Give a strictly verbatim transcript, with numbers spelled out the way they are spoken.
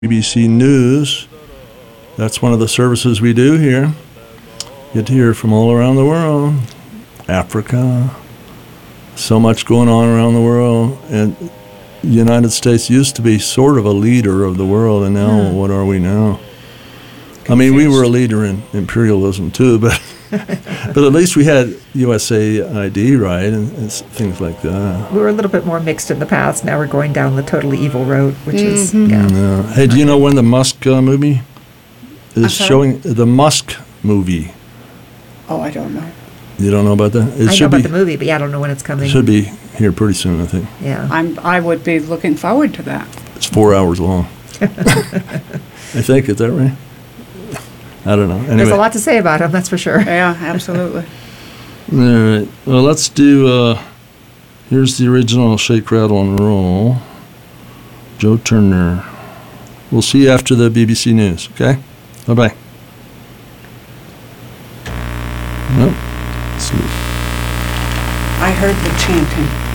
B B C News. That's one of the services we do here. Get to hear from all around the world. Africa. So much going on around the world. And the United States used to be sort of a leader of the world, and now mm. what are we now? Confused. I mean, we were a leader in imperialism too, but but at least we had U S A I D, right, and, and things like that. We were a little bit more mixed in the past. Now we're going down the totally evil road, which mm-hmm. is, yeah. yeah. Hey, do you know when the Musk uh, movie is showing? The Musk movie. Oh, I don't know. You don't know about that? It I should know about be, the movie, but yeah, I don't know when it's coming. It should be here pretty soon, I think. Yeah. I'm, I would be looking forward to that. It's four hours long. I think, is that right? I don't know. Anyway. There's a lot to say about him, that's for sure. Yeah, absolutely. All right. Well, let's do, uh, here's the original Shake, Rattle, and Roll. Joe Turner. We'll see you after the B B C News, okay? Bye-bye. Nope. I heard the chanting.